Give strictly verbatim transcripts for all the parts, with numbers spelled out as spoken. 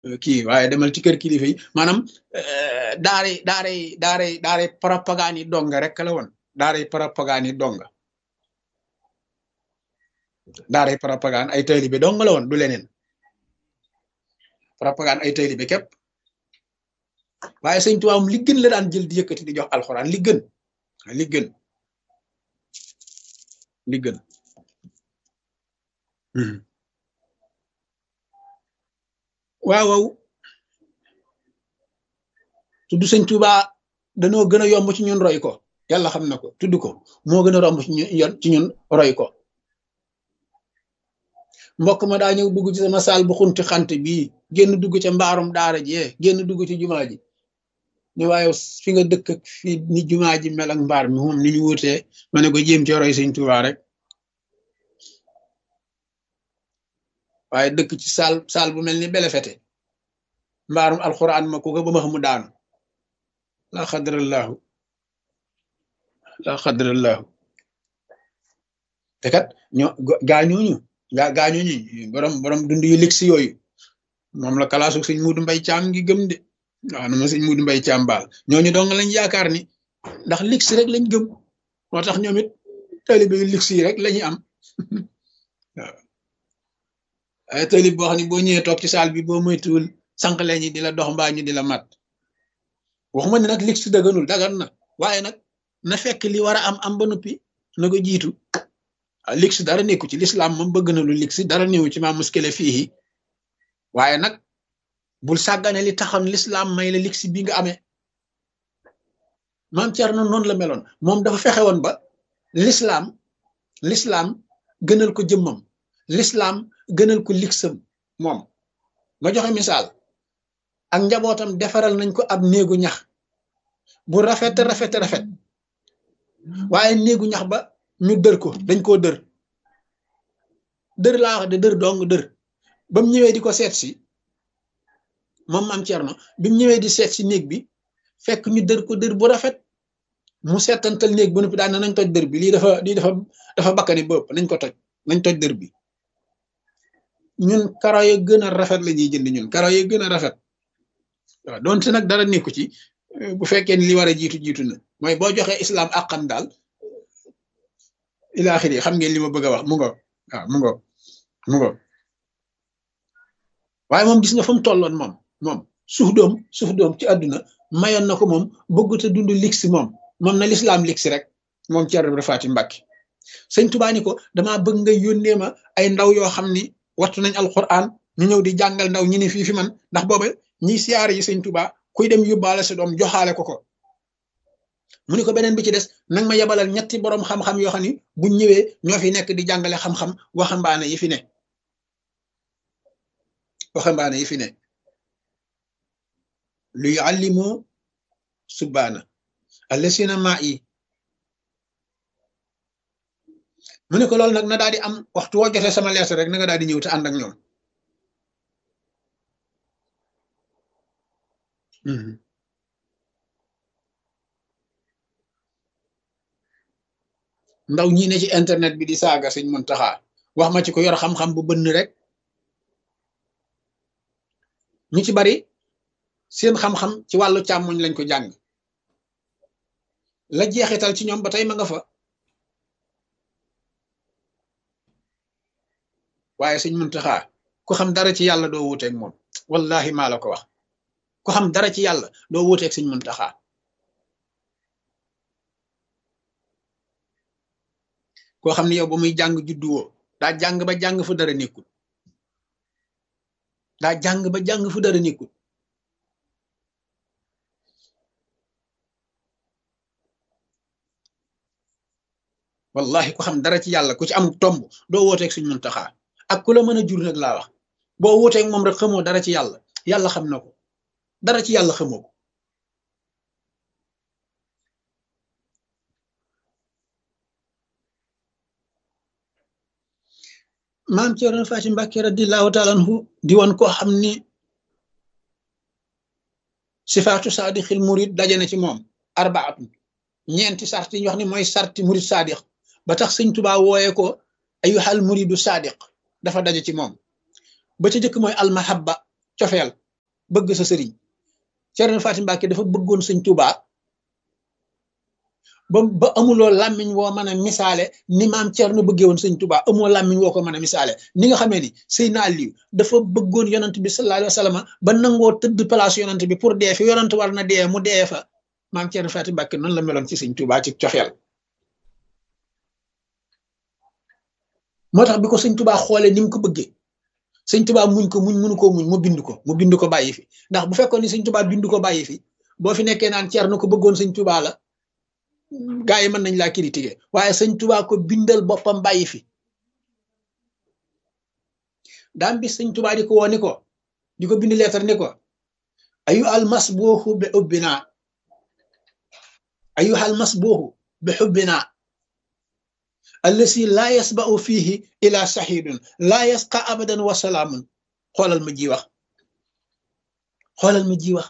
kii waaye demal ci kër kilifa yi maanaam daaray daaray daaray daaray propagande yi donga rek la woon daaray propagande yi donga daaray propagande ay taalibe dong la woon du leneen propagande ay taalibe képp waaye sëñ Tuubaa moom li gën la daan jël di yëkkati di jox alxuraan li gën li gën li gën waaw waaw tudd sëñ Tuubaa danoo gën a yomb ci ñun roy ko yàlla xam na ko tudd ko moo gën a romb ci ñun ci ñun roy ko mbokk ma daa ñëw dugg ci sama saal bu xunti xant bii génn dugg ca mbaarum daara ji génn dugg ci jumaa ji ne waaye fi nga dëkk ak fii ni jumaa ji mel ak mbaar mi moom ni ñu wutee ma ne ko jéem ci roy sëñ Tuubaa rek waaye dëkk ci saal saal bu mel ni belefete mbaarum alxuraan ma ko ko ba ma xamu daanu la xadrallahu la xadrallahu te kat ñoo gaañooñu gaa gaañooñu borom borom dund yu ligsi yooyu moom la kalaasu sëñ Muudu Mbay Caam ngi gëm de waaw na ma sëñ Muudu Mbay Caam baal ñooñu dong lañ yaakaar ni ndax ligsi rek lañ gëm moo tax ñoom it taalibe yu ligsi yi rek lañuy am waaw ay taalib boo xam ne boo ñëwee toog ci saal bi boo moytuwul sànq leen ñi di la dox mbaa ñu di la mat waxuma ne nag ligsi daganul dagan na waaye nag na fekk li war a am am ba noppi na ko jiitu ah ligsi dara nekku ci lislaam moom bëgg na lu ligsi dara néew ci maa muskile fii waaye nag bul sàggane li taxoon lislaam may la ligsi bi nga amee maam Cerno noonu la meloon moom dafa fexe woon ba lislaam lislaam gënal ko jëmmam lislaam gënal ko ligsam moom ma joxe misaal ak njabootam defaral nañ ko ab néegu ñax bu rafet rafet rafet waaye néegu ñax ba ñu dër ko dañ koo dër dër laa wax de dër dong dër ba mu ñëwee di ko seet si moom maam Cerno bi mu ñëwee di seet si néeg bi fekk ñu dër ko dër bu rafet mu seetantal néeg ba noppi daan nañ toj dër bi lii dafa lii dafa dafa bakkani bopp nañ ko toj nañ toj dër bi ñun karo ya gën a rafet la ñuy jënd ñun karo ya gën a rafet waaw donte nag dara nekku ci bu fekkee ni li war a jiitu jiitu na mooy boo joxee islam àqam daal ilaaxiri xam ngeen li ma bëgg a wax mu ngo waaw mu ngo mu ngo waaye moom gis nga fu mu tolloon moom moom suuf doom suuf doom ci àdduna mayoon na ko moom bëggut a dund ligsi moom moom na lislaam ligsi rek moom Ceerno Ibra Faati Mbàkke sëñ Tuubaa ni ko damaa bëgg nga yónnee ma ay ndaw yoo xam ni wattu nañ alquran ñu ñëw di jàngal ndaw ñi ni fii fi man ndax booba ñiy siyaare yi sëñ Tuubaa kuy dem yóbbaale sa doom joxaale ko ko mu ni ko beneen bi ci des nag ma yebalal ñetti boroom xam-xam yoo xam ni buñ ñëwee ñoo fi nekk di jàngale xam-xam waxambaane yi fi ne waxambaane yi fi ne lu yuallimu subbaana allasina maa yi mu ne ko loolu nag na daal di am waxtu woo jotee sama lees rek na nga daal di ñëw te ànd ak ñoom ndaw ñi ne ci internet bi di saaga sëñ Muntaxa wax ma ci ko yor xam-xam bu bënn rek ñu ci bari seen xam-xam ci wàllu càmmoñ lañ ko jàng la jeexital ci ñoom ba tey ma nga fa waaye sëñ Muntaxa ku xam dara ci yàlla doo wuuteeg moom wallahi maa la ko wax ku xam dara ci yàlla doo wuuteeg sëñ Muntaxa koo xam ne yow ba muy jàng judduwoo daa jàng ba jàng fu dara nekkul daa jàng ba jàng fu dara nekkul wallahi ku xam dara ci yàlla ku ci am tomb doo wooteeg suñ Muntaxa ak ku la mën a jur nag laa wax boo wooteeg moom rek xamoo dara ci yàlla yàlla xam na ko dara ci yàlla xamoo ko maam Cerno Faati Mbàkke radiyallaahu taala anhu di woon koo xam ni sifaatu saadixil murid daje na ci moom arbaatun ñeenti sart yi ñu wax ni mooy sarti murid saadix ba tax sëñ Tuubaa wooyee ko ayyuhal muridu saadiq dafa daje ci moom ba ca jëkk mooy almahabba cofeel bëgg sa sëriñ Cerno Faati Mbàkke dafa bëggoon sëñ Tuubaa ba ba amuloo làmmiñ woo mën a misaale ni maam Cerno bëggee woon sëñ Tuubaa amoo làmmiñ woo ko mën a misaale ni nga xamee ni Seydina Aliyu dafa bëggoon yonant bi sallallahu alayhi wa sallam ba nangoo tëdd place yonant bi pour dee fi yonant war na dee mu dee fa maam Cerno Faati Mbàkke noonu la meloon ci sëñ Tuubaa ci coxeel moo tax bi ko sëñ Tuubaa xoolee ni mu ko bëggee sëñ Tuubaa muñ ko muñ mënu ko muñ mu bind ko mu bind ko bàyyi fi ndax bu fekkoon ni sëñ Tuubaa bind ko bàyyi fi boo fi nekkee naan Cerno ko bëggoon sëñ Tuubaa la gaa yi mën nañ laa critiquer waaye sëñ Tuubaa ko bindal boppam bàyyi fi daam bi sëñ Tuubaa di ko woo ni ko di ko bind leetar ni ko ayu almasbuuxu bi xubbina ayu almasbuuxu bi xubbina allasi laa yasba'u fiihi ila saxiidun laa yasqa abadan wa salaamun xoolal ma ji wax xoolal ma ji wax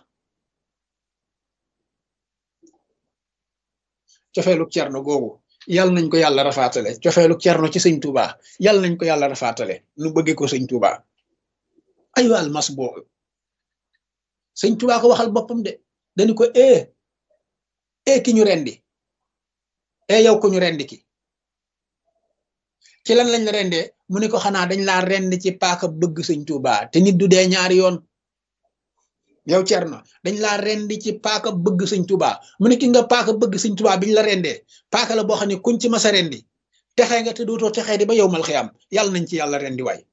cofeelu Cerno googu yàlla nañ ko yàlla rafaatale cofeelu Cerno ci sëñ Tuubaa yàlla nañ ko yàlla rafaatale nu bëggee ko sëñ Tuubaa ayu almasbuuxu sëñ Tuubaa ko waxal boppam de dañu ko e e ki ñu rendi e yow ko ñu rendi ki ci lan lañ la rendee mu ne ko xanaa dañ laa rend ci paaka bëgg sëñ Tuubaa te nit du dee ñaari yoon yow Cerno dañ laa rendi ci paaka bëgg sëñ Tuubaa mu ne ki nga paaka bëgg sëñ Tuubaa biñ la rendee paaka la boo xam ne kuñ ci masa rendi texee nga te dootoo texee di ba yow mal xiyaam yàlla nañ ci yàlla rendi waay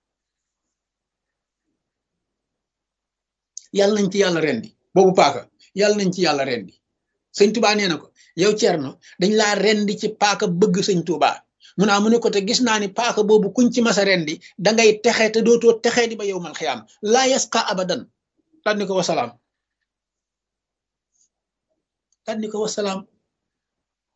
yàlla nañ ci yàlla rendi boobu paaka yàlla nañ ci yàlla rendi sëñ Tuubaa nee na ko yow Cerno dañ laa rendi ci paaka bëgg sëñ Tuubaa mu naa mu ne ko te gis naa ni paaka boobu kuñ ci masa rendi dangay texe te dootoo texee di ba yow mal xiyaam laa yasqa abadan tànni ko wasalaam tànni ko wasalaam